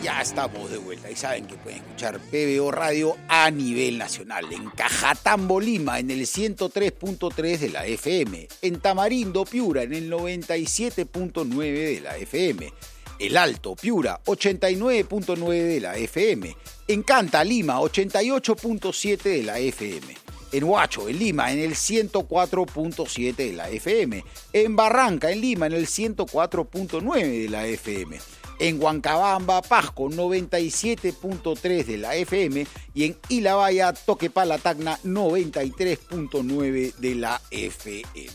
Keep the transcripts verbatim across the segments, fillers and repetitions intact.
Ya estamos de vuelta y saben que pueden escuchar P B O Radio a nivel nacional. En Cajatambo, Lima, en el ciento tres punto tres de la F M. En Tamarindo, Piura, en el noventa y siete punto nueve de la F M. El Alto, Piura, ochenta y nueve punto nueve de la F M. En Canta, Lima, ochenta y ocho punto siete de la F M. En Huacho, en Lima, en el ciento cuatro punto siete de la F M. En Barranca, en Lima, en el ciento cuatro punto nueve de la F M. En Huancabamba, Pasco, noventa y siete punto tres de la F M. Y en Ilabaya, Toquepala, Tacna, noventa y tres punto nueve de la F M.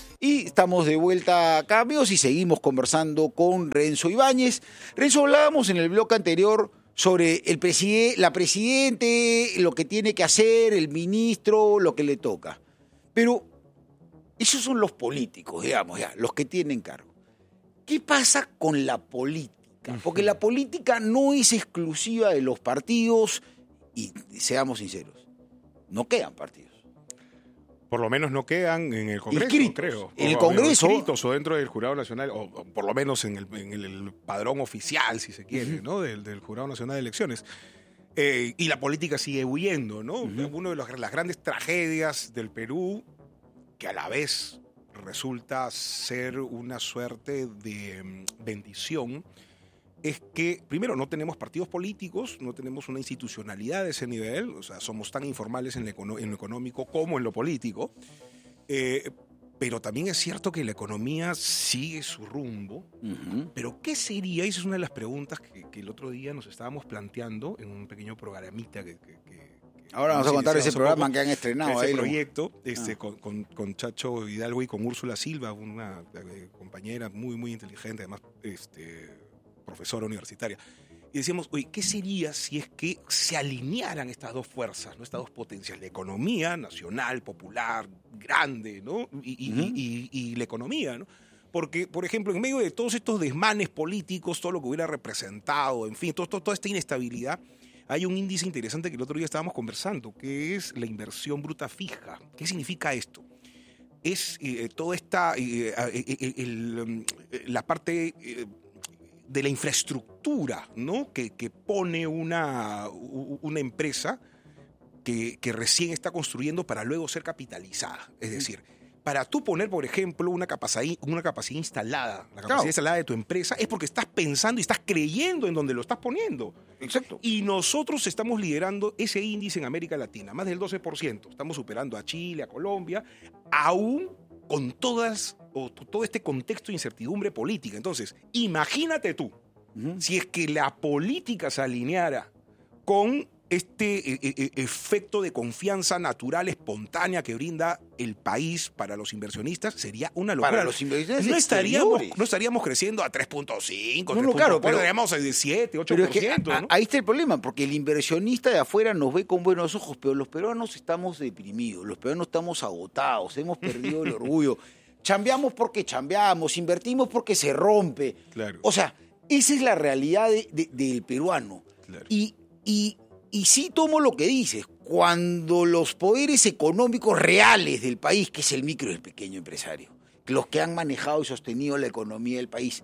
Y estamos de vuelta acá, amigos, y seguimos conversando con Renzo Ibáñez. Renzo, hablábamos en el bloque anterior sobre el preside- la presidente, lo que tiene que hacer, el ministro, lo que le toca. Pero esos son los políticos, digamos, ya, los que tienen cargo. ¿Qué pasa con la política? Porque la política no es exclusiva de los partidos y, seamos sinceros, no quedan partidos. Por lo menos no quedan en el Congreso, Inscritos. creo. En el o, Congreso. O inscritos o dentro del Jurado Nacional, o, o por lo menos en el, en el, el padrón oficial, si se quiere, uh-huh. ¿no? Del, del Jurado Nacional de Elecciones. Eh, y la política sigue huyendo, ¿no? Uh-huh. Una de los, las grandes tragedias del Perú, que a la vez resulta ser una suerte de um, bendición, es que, primero, no tenemos partidos políticos, no tenemos una institucionalidad de ese nivel, o sea, somos tan informales en lo, econo- en lo económico como en lo político, eh, pero también es cierto que la economía sigue su rumbo, uh-huh. pero ¿qué sería? Esa es una de las preguntas que, que el otro día nos estábamos planteando en un pequeño programita que... que, que Ahora vamos a contar ese programa poco, que han estrenado. Ese ahí proyecto lo... este, ah. con, con, con Chacho Hidalgo y con Úrsula Silva, una eh, compañera muy, muy inteligente, además... Este, profesora universitaria, y decíamos, oye, ¿qué sería si es que se alinearan estas dos fuerzas, ¿no? Estas dos potencias, la economía nacional, popular, grande, ¿no? Y, y, uh-huh. y, y, y la economía, ¿no? Porque, por ejemplo, en medio de todos estos desmanes políticos, todo lo que hubiera representado, en fin, todo, todo, toda esta inestabilidad, hay un índice interesante que el otro día estábamos conversando, que es la inversión bruta fija. ¿Qué significa esto? Es eh, toda esta, eh, el, el, el, la parte... Eh, de la infraestructura, ¿no? que, que pone una, una empresa que, que recién está construyendo para luego ser capitalizada. Es decir, para tú poner, por ejemplo, una capacidad, una capacidad instalada, la capacidad claro. instalada de tu empresa, es porque estás pensando y estás creyendo en donde lo estás poniendo. Exacto. Y nosotros estamos liderando ese índice en América Latina, más del doce por ciento. Estamos superando a Chile, a Colombia, aún con todas... o todo este contexto de incertidumbre política. Entonces, imagínate tú, uh-huh. si es que la política se alineara con este eh, eh, efecto de confianza natural, espontánea que brinda el país para los inversionistas, sería una locura. Para los inversionistas no estaríamos, no estaríamos creciendo a tres punto cinco, no, no, claro, pero estaríamos a siete, ocho por ciento. Pero es que, ¿no? Ahí está el problema, porque el inversionista de afuera nos ve con buenos ojos, pero los peruanos estamos deprimidos, los peruanos estamos agotados, hemos perdido el orgullo. Chambeamos porque chambeamos, invertimos porque se rompe. Claro. O sea, esa es la realidad de, de, del peruano. Claro. Y, y, y sí tomo lo que dices, cuando los poderes económicos reales del país, que es el micro y el pequeño empresario, los que han manejado y sostenido la economía del país,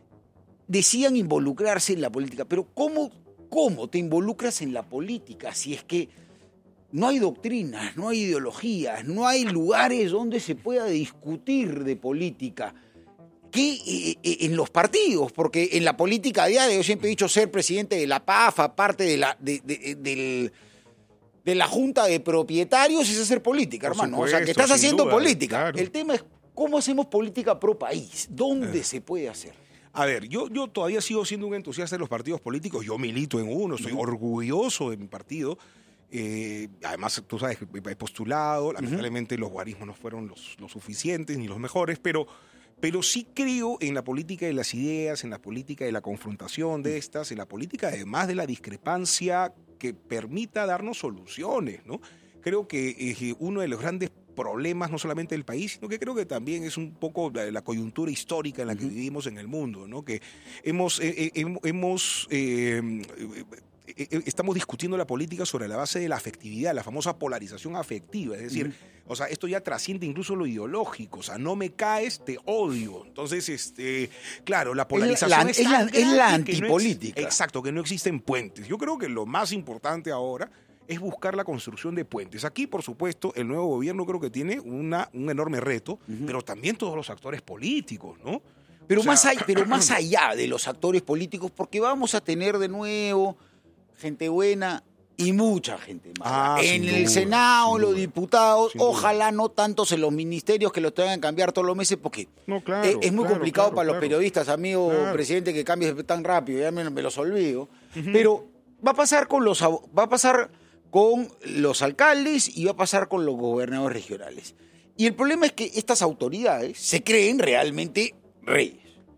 decían involucrarse en la política. Pero ¿cómo, cómo te involucras en la política si es que no hay doctrinas, no hay ideologías, no hay lugares donde se pueda discutir de política? Que eh, eh, en los partidos, porque en la política diaria, yo siempre he dicho ser presidente de la P A F, parte de la, de, de, de, de la Junta de Propietarios, es hacer política, Por hermano. Supuesto, o sea, que estás haciendo duda, política. Claro. El tema es cómo hacemos política pro país, dónde eh. se puede hacer. A ver, yo, yo todavía sigo siendo un entusiasta de los partidos políticos, yo milito en uno, estoy uh-huh. orgulloso de mi partido. Eh, además, tú sabes que he postulado, lamentablemente uh-huh. los guarismos no fueron los, los suficientes ni los mejores, pero, pero sí creo en la política de las ideas, en la política de la confrontación de estas, en la política además de la discrepancia que permita darnos soluciones, ¿no? Creo que eh, uno de los grandes problemas, no solamente del país, sino que creo que también es un poco la, la coyuntura histórica en la que uh-huh. vivimos en el mundo, ¿no? Que hemos... Eh, eh, hemos eh, eh, estamos discutiendo la política sobre la base de la afectividad, la famosa polarización afectiva. Es decir, uh-huh. o sea, esto ya trasciende incluso lo ideológico. O sea, no me caes, te odio. Entonces, este, claro, la polarización es la, es la, es la antipolítica. No ex, exacto, que no existen puentes. Yo creo que lo más importante ahora es buscar la construcción de puentes. Aquí, por supuesto, el nuevo gobierno creo que tiene una, un enorme reto, uh-huh. pero también todos los actores políticos, ¿no? Pero, o sea, más allá, pero más allá de los actores políticos, porque vamos a tener de nuevo gente buena y mucha gente mala. Ah, en el duda, Senado, los duda, diputados, ojalá no tantos en los ministerios que los tengan que cambiar todos los meses, porque no, claro, es, es muy claro, complicado claro, para claro. los periodistas, amigo claro. presidente, que cambies tan rápido, ya me, me los olvido. Uh-huh. Pero va a pasar con los va a pasar con los alcaldes y va a pasar con los gobernadores regionales. Y el problema es que estas autoridades se creen realmente reyes.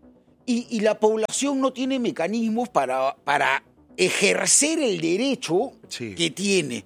Y, y la población no tiene mecanismos para, para ejercer el derecho sí. que tiene.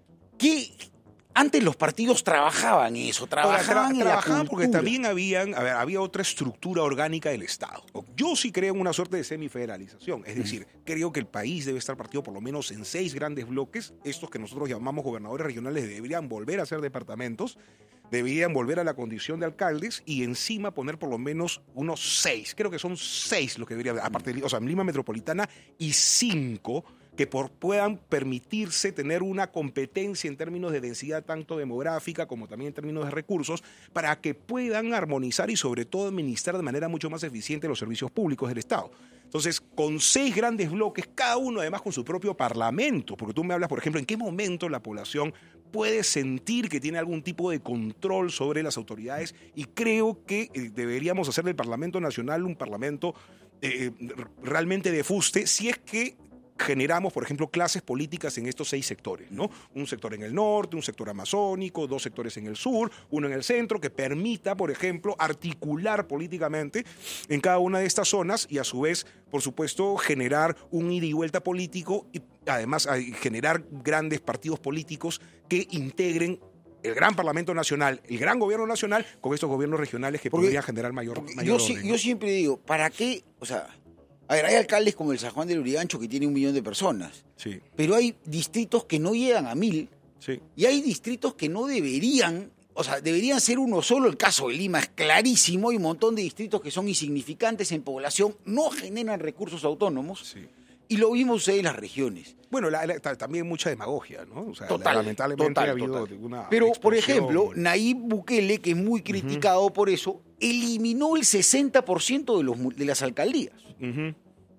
Que antes los partidos trabajaban en eso, trabajaban Ahora, tra- en trabajaban la cultura. Porque también habían, a ver, había otra estructura orgánica del Estado. Yo sí creo en una suerte de semifederalización. Es decir, mm. creo que el país debe estar partido por lo menos en seis grandes bloques. Estos que nosotros llamamos gobernadores regionales deberían volver a ser departamentos. Deberían volver a la condición de alcaldes y encima poner por lo menos unos seis. Creo que son seis los que deberían haber. Aparte de, o sea, Lima Metropolitana y cinco que por, puedan permitirse tener una competencia en términos de densidad tanto demográfica como también en términos de recursos para que puedan armonizar y sobre todo administrar de manera mucho más eficiente los servicios públicos del Estado. Entonces, con seis grandes bloques, cada uno además con su propio parlamento, porque tú me hablas, por ejemplo, en qué momento la población puede sentir que tiene algún tipo de control sobre las autoridades y creo que eh, deberíamos hacer del Parlamento Nacional un parlamento eh, realmente de fuste si es que generamos, por ejemplo, clases políticas en estos seis sectores, ¿no? Un sector en el norte, un sector amazónico, dos sectores en el sur, uno en el centro, que permita, por ejemplo, articular políticamente en cada una de estas zonas y a su vez, por supuesto, generar un ida y vuelta político y además generar grandes partidos políticos que integren el gran Parlamento Nacional, el gran Gobierno Nacional, con estos gobiernos regionales que porque, podrían generar mayor, mayor yo, orden, ¿no? yo yo siempre digo, ¿para qué? O sea, a ver, hay alcaldes como el San Juan del Urigancho que tiene un millón de personas, sí. pero hay distritos que no llegan a mil sí. y hay distritos que no deberían, o sea, deberían ser uno solo. El caso de Lima es clarísimo, hay un montón de distritos que son insignificantes en población, no generan recursos autónomos sí. y lo vimos en las regiones. Bueno, la, la, también mucha demagogia, ¿no? O sea, total, lamentablemente total, ha habido total. una Pero, explosión. por ejemplo, Nayib Bukele, que es muy criticado uh-huh. por eso, eliminó el sesenta por ciento de, los, de las alcaldías. Uh-huh.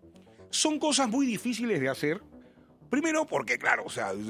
Son cosas muy difíciles de hacer. Primero porque, claro, o sea, a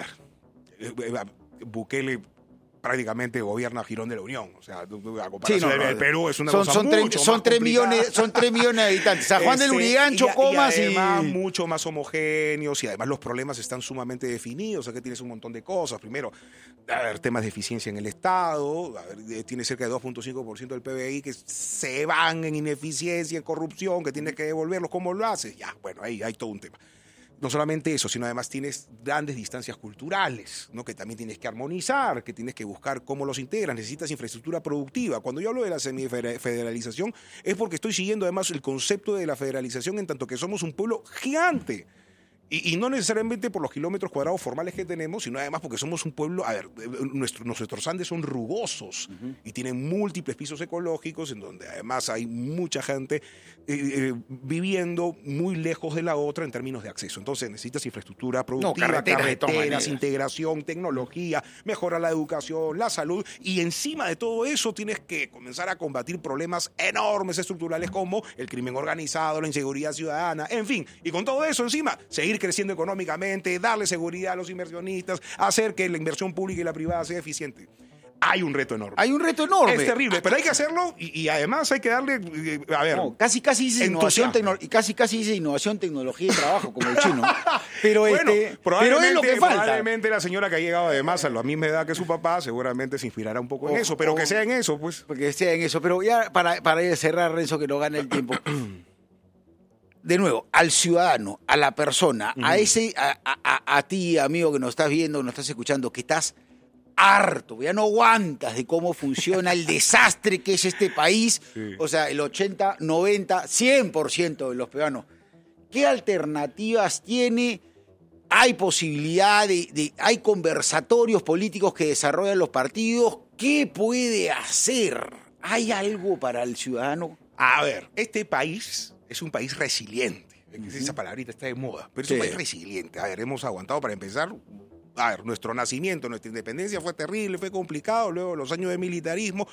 ver, Bukele prácticamente gobierna Girón de la Unión. O sea, a comparación sí, no, no, del Perú es una son, cosa son mucho tres, más son tres complicada. millones, son tres millones de habitantes. San Juan este, del Urigancho, y, comas y... además y... mucho más homogéneos y además los problemas están sumamente definidos. O sea, que tienes un montón de cosas. Primero, a ver, temas de eficiencia en el Estado. A ver, tiene cerca de dos punto cinco por ciento del P B I que se van en ineficiencia, en corrupción, que tienes que devolverlos. ¿Cómo lo haces? Ya, bueno, ahí hay todo un tema. No solamente eso, sino además tienes grandes distancias culturales, ¿no? Que también tienes que armonizar, que tienes que buscar cómo los integras, necesitas infraestructura productiva. Cuando yo hablo de la semifederalización es porque estoy siguiendo además el concepto de la federalización en tanto que somos un pueblo gigante. Y, y no necesariamente por los kilómetros cuadrados formales que tenemos, sino además porque somos un pueblo, a ver, nuestro, nuestros Andes son rugosos uh-huh. y tienen múltiples pisos ecológicos en donde además hay mucha gente eh, eh, viviendo muy lejos de la otra en términos de acceso. Entonces necesitas infraestructura productiva, no, carreteras, carreteras integración, tecnología, mejora la educación, la salud y encima de todo eso tienes que comenzar a combatir problemas enormes estructurales como el crimen organizado, la inseguridad ciudadana, en fin, y con todo eso encima seguir creciendo económicamente, darle seguridad a los inversionistas, hacer que la inversión pública y la privada sea eficiente. Hay un reto enorme. Hay un reto enorme. Es terrible, pero hay que hacerlo y, y además hay que darle, a ver... No, casi casi dice innovación, tecno, casi casi dice innovación, tecnología y trabajo, como el chino. Pero, bueno, este, pero es lo que falta. Probablemente la señora que ha llegado además a la misma edad que su papá seguramente se inspirará un poco en o, eso, pero o, que sea en eso, pues. Que sea en eso, pero ya para, para cerrar, Renzo, que no gane el tiempo... De nuevo, al ciudadano, a la persona, uh-huh. a ese, a, a, a ti, amigo que nos estás viendo, que nos estás escuchando, que estás harto, ya no aguantas de cómo funciona el desastre que es este país, sí. O sea, el ochenta, noventa, cien por ciento de los peruanos. ¿Qué alternativas tiene hay posibilidad de, de... hay conversatorios políticos que desarrollan los partidos. ¿Qué puede hacer? ¿Hay algo para el ciudadano? A ver, este país es un país resiliente. Esa palabrita está de moda, pero es sí. un país resiliente. A ver, hemos aguantado para empezar. A ver, nuestro nacimiento, nuestra independencia fue terrible, fue complicado, luego los años de militarismo,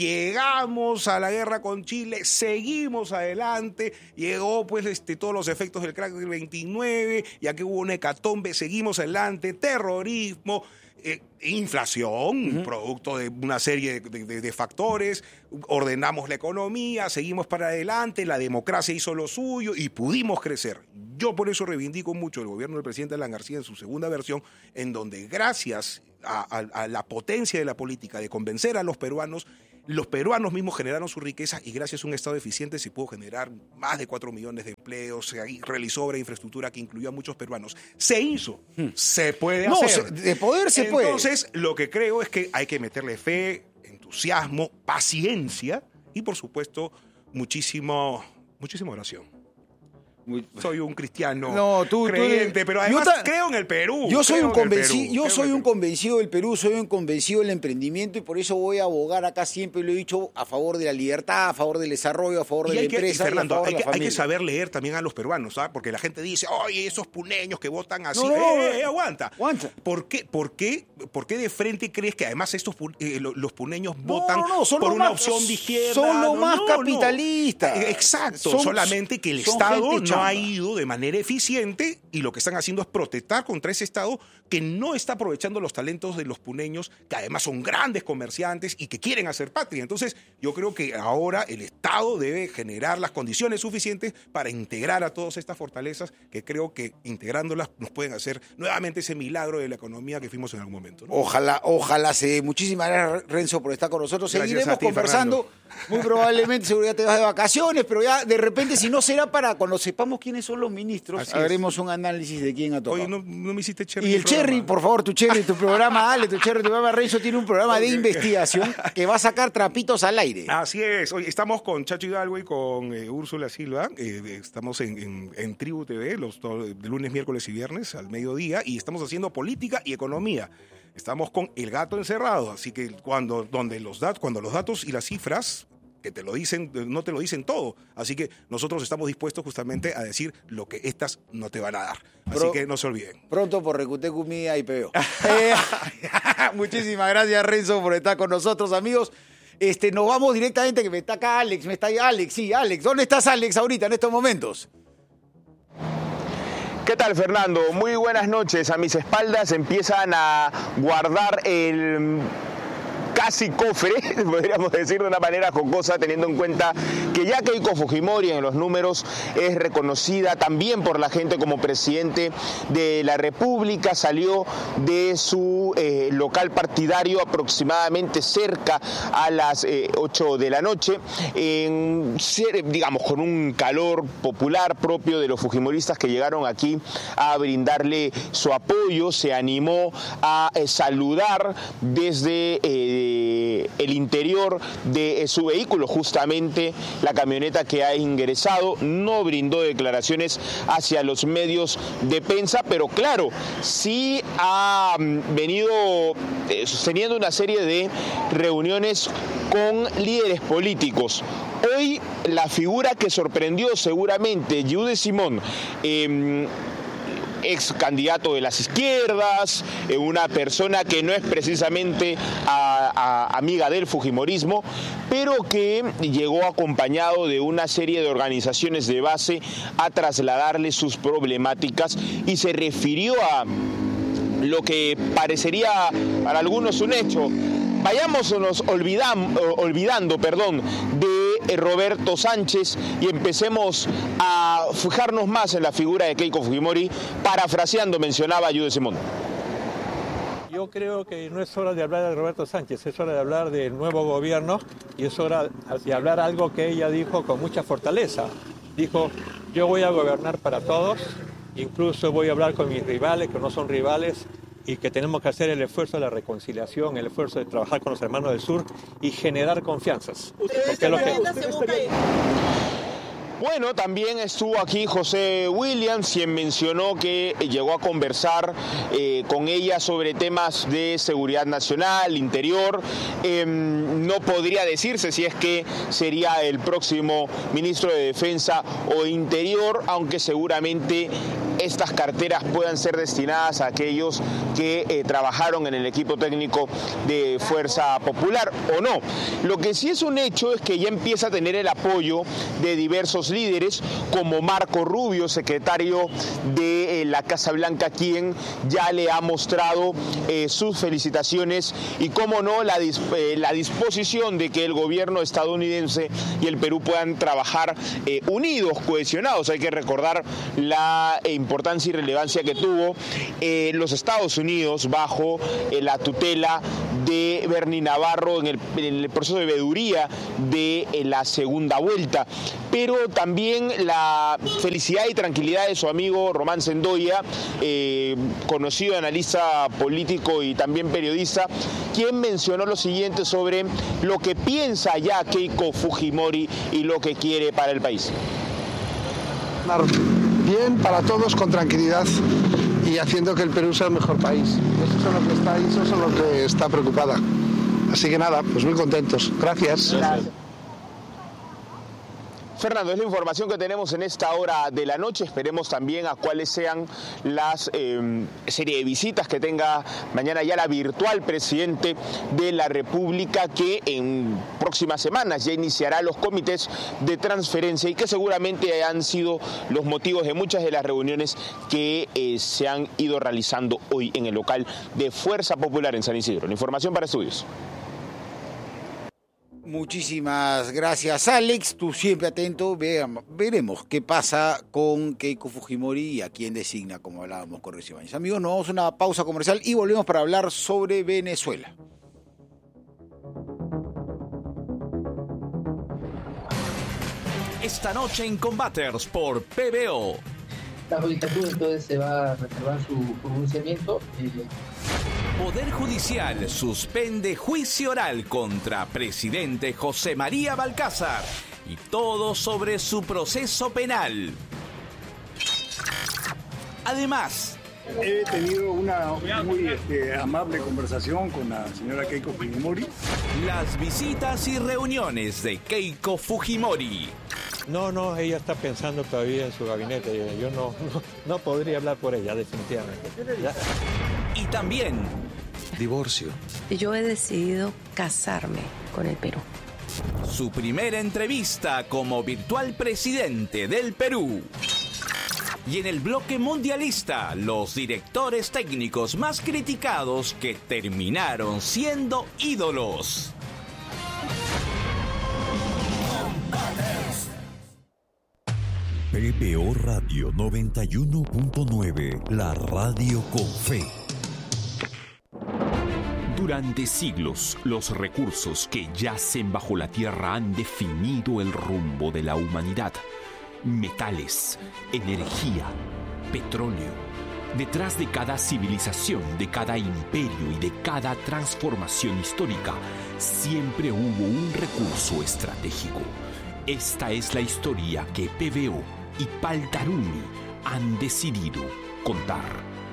llegamos a la guerra con Chile, seguimos adelante, llegó pues este, todos los efectos del crack del veintinueve, ya que hubo una hecatombe, seguimos adelante, terrorismo, eh, inflación, uh-huh. producto de una serie de, de, de factores, ordenamos la economía, seguimos para adelante, la democracia hizo lo suyo y pudimos crecer. Yo por eso reivindico mucho el gobierno del presidente Alan García en su segunda versión, en donde gracias a, a, a la potencia de la política de convencer a los peruanos, los peruanos mismos generaron su riqueza y gracias a un Estado eficiente se pudo generar más de cuatro millones de empleos, se realizó obra de infraestructura que incluyó a muchos peruanos. Se hizo, hmm. se puede no, hacer. De poder se Entonces, puede. Entonces, lo que creo es que hay que meterle fe, entusiasmo, paciencia y, por supuesto, muchísimo, muchísima oración. Muy... Soy un cristiano no, tú, creyente, tú, pero además ta... creo en el Perú. Yo soy un convencido, yo soy un convencido del Perú, soy un convencido del emprendimiento y por eso voy a abogar acá, siempre lo he dicho, a favor de la libertad, a favor del desarrollo, a favor de y la que, empresa. Y Fernando, y a favor hay, de la que, hay que saber leer también a los peruanos, ¿sabes? Porque la gente dice, oye, esos puneños que votan así, no, no, eh, eh, aguanta. aguanta. ¿Por qué, por, qué, ¿Por qué de frente crees que además estos eh, los puneños votan no, no, por una más, opción de izquierda? Son los no, más no, capitalistas. No. Exacto, son, solamente que el Estado no chamba. ha ido de manera eficiente y lo que están haciendo es protestar contra ese Estado que no está aprovechando los talentos de los puneños, que además son grandes comerciantes y que quieren hacer patria. Entonces, yo creo que ahora el Estado debe generar las condiciones suficientes para integrar a todas estas fortalezas que creo que integrándolas nos pueden hacer nuevamente ese milagro de la economía que fuimos en algún momento, ¿no? Ojalá, ojalá se dé. Muchísimas gracias, Renzo, por estar con nosotros. Gracias Seguiremos ti, conversando. Fernando. Muy probablemente, seguro ya te vas de vacaciones, pero ya de repente, si no será para cuando sepamos quiénes son los ministros, Así haremos es. un análisis de quién ha tocado. Oye, no, no me hiciste Cherry. Y el Cherry, por favor, tu Cherry, tu programa, dale, tu Cherry, tu programa. Renzo tiene un programa okay. de investigación que va a sacar trapitos al aire. Así es. Hoy estamos con Chacho Hidalgo y con eh, Úrsula Silva. Eh, estamos en, en, en Tribu T V los todo, de lunes, miércoles y viernes al mediodía y estamos haciendo política y economía. Estamos con El Gato Encerrado, así que cuando, donde los dat, cuando los datos y las cifras que te lo dicen, no te lo dicen todo. Así que nosotros estamos dispuestos justamente a decir lo que estas no te van a dar. Así Pro, que no se olviden. Pronto por Recutecu Media y P O. eh, muchísimas gracias, Renzo, por estar con nosotros, amigos. Este, nos vamos directamente, que me está acá Alex, me está ahí Alex, sí, Alex. ¿Dónde estás, Alex, ahorita, en estos momentos? ¿Qué tal, Fernando? Muy buenas noches. A mis espaldas empiezan a guardar el casi cofre, podríamos decir de una manera jocosa, teniendo en cuenta que ya Keiko Fujimori en los números es reconocida también por la gente como presidente de la República, salió de su eh, local partidario aproximadamente cerca a las eh, ocho de la noche, en, digamos con un calor popular propio de los fujimoristas que llegaron aquí a brindarle su apoyo, se animó a eh, saludar desde eh, el interior de su vehículo, justamente la camioneta que ha ingresado, no brindó declaraciones hacia los medios de prensa, pero claro, sí ha venido sosteniendo una serie de reuniones con líderes políticos. Hoy la figura que sorprendió seguramente Yude Simón, eh, ex candidato de las izquierdas, eh, una persona que no es precisamente a, a, amiga del fujimorismo, pero que llegó acompañado de una serie de organizaciones de base a trasladarle sus problemáticas y se refirió a lo que parecería para algunos un hecho. Vayámonos olvidam, olvidando perdón, de Roberto Sánchez y empecemos a fijarnos más en la figura de Keiko Fujimori, parafraseando, mencionaba Yude Simón. Yo creo que no es hora de hablar de Roberto Sánchez, es hora de hablar del nuevo gobierno y es hora de hablar algo que ella dijo con mucha fortaleza. Dijo, yo voy a gobernar para todos, incluso voy a hablar con mis rivales, que no son rivales, y que tenemos que hacer el esfuerzo de la reconciliación, el esfuerzo de trabajar con los hermanos del sur y generar confianzas. Porque es lo que... Bueno, también estuvo aquí José Williams, quien mencionó que llegó a conversar eh, con ella sobre temas de seguridad nacional, interior. Eh, no podría decirse si es que sería el próximo ministro de Defensa o Interior, aunque seguramente estas carteras puedan ser destinadas a aquellos que eh, trabajaron en el equipo técnico de Fuerza Popular o no. Lo que sí es un hecho es que ya empieza a tener el apoyo de diversos líderes, como Marco Rubio, secretario de eh, la Casa Blanca, quien ya le ha mostrado eh, sus felicitaciones y, cómo no, la, dis eh, la disposición de que el gobierno estadounidense y el Perú puedan trabajar eh, unidos, cohesionados. Hay que recordar la eh, importancia y relevancia que tuvo eh, los Estados Unidos bajo eh, la tutela de Bernie Navarro en el, en el proceso de veeduría de eh, la segunda vuelta, pero también la felicidad y tranquilidad de su amigo Román Sendoya, eh, conocido analista político y también periodista, quien mencionó lo siguiente sobre lo que piensa ya Keiko Fujimori y lo que quiere para el país. Bien para todos, con tranquilidad y haciendo que el Perú sea el mejor país. Eso es lo que está ahí, eso es lo que está preocupada. Así que nada, pues muy contentos. Gracias. Gracias. Fernando, es la información que tenemos en esta hora de la noche. Esperemos también a cuáles sean las eh, serie de visitas que tenga mañana ya la virtual presidente de la República, que en próximas semanas ya iniciará los comités de transferencia y que seguramente han sido los motivos de muchas de las reuniones que eh, se han ido realizando hoy en el local de Fuerza Popular en San Isidro. La información para estudios. Muchísimas gracias, Alex. Tú siempre atento. Veamos, veremos qué pasa con Keiko Fujimori y a quién designa, como hablábamos con Rocío Ibáñez. Amigos, nos vamos a una pausa comercial y volvemos para hablar sobre Venezuela. Esta noche en Combaters por P B O. La judicatura entonces se va a reservar su pronunciamiento. Eh... Poder Judicial suspende juicio oral contra presidente José María Balcázar y todo sobre su proceso penal. Además, he tenido una muy este, amable conversación con la señora Keiko Fujimori. Las visitas y reuniones de Keiko Fujimori. No, no, ella está pensando todavía en su gabinete. Yo no, no, no podría hablar por ella, definitivamente. ¿Ya? Y también... divorcio. Yo he decidido casarme con el Perú. Su primera entrevista como virtual presidente del Perú. Y en el bloque mundialista, los directores técnicos más criticados que terminaron siendo ídolos. P B O Radio noventa y uno punto nueve, la radio con fe. Durante siglos, los recursos que yacen bajo la tierra han definido el rumbo de la humanidad. Metales, energía, petróleo. Detrás de cada civilización, de cada imperio y de cada transformación histórica, siempre hubo un recurso estratégico. Esta es la historia que P B O y Paltarumi han decidido contar.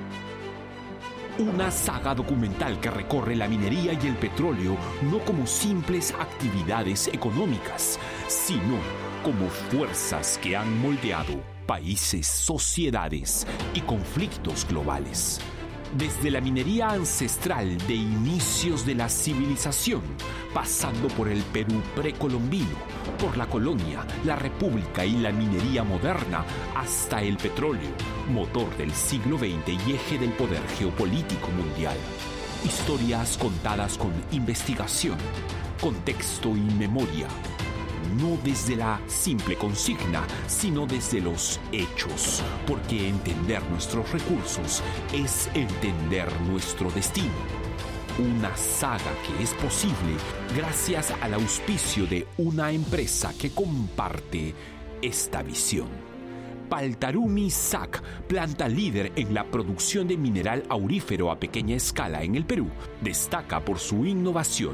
Una saga documental que recorre la minería y el petróleo no como simples actividades económicas, sino como fuerzas que han moldeado países, sociedades y conflictos globales. Desde la minería ancestral de inicios de la civilización, pasando por el Perú precolombino, por la colonia, la república y la minería moderna, hasta el petróleo, motor del siglo veinte y eje del poder geopolítico mundial. Historias contadas con investigación, contexto y memoria. No desde la simple consigna, sino desde los hechos, porque entender nuestros recursos es entender nuestro destino. Una saga que es posible gracias al auspicio de una empresa que comparte esta visión. Paltarumi S A C, planta líder en la producción de mineral aurífero a pequeña escala en el Perú, destaca por su innovación,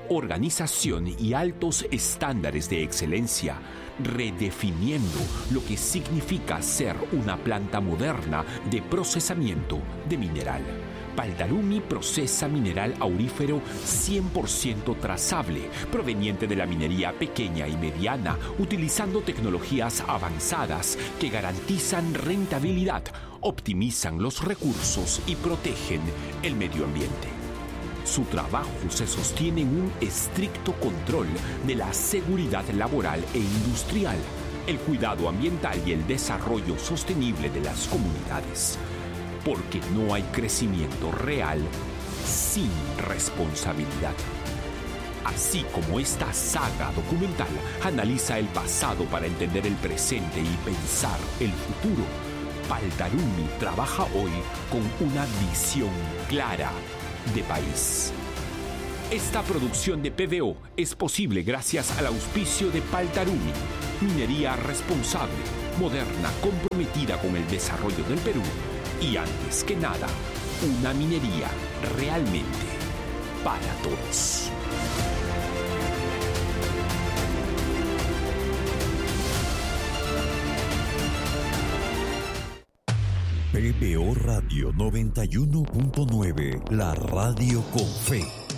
organización y altos estándares de excelencia, redefiniendo lo que significa ser una planta moderna de procesamiento de mineral. Paldarumi procesa mineral aurífero cien por ciento trazable, proveniente de la minería pequeña y mediana, utilizando tecnologías avanzadas que garantizan rentabilidad, optimizan los recursos y protegen el medio ambiente. Su trabajo se sostiene en un estricto control de la seguridad laboral e industrial, el cuidado ambiental y el desarrollo sostenible de las comunidades. Porque no hay crecimiento real sin responsabilidad. Así como esta saga documental analiza el pasado para entender el presente y pensar el futuro, Paldarumi trabaja hoy con una visión clara de país. Esta producción de P V O es posible gracias al auspicio de Paldarumi, minería responsable, moderna, comprometida con el desarrollo del Perú y, antes que nada, una minería realmente para todos. P B O Radio noventa y uno punto nueve, la radio con fe.